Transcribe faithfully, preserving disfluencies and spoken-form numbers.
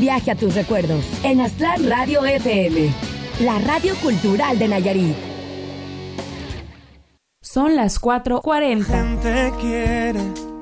viaje a tus recuerdos en Aztlán Radio F M, la radio cultural de Nayarit. Son las cuatro cuarenta. Gente quiere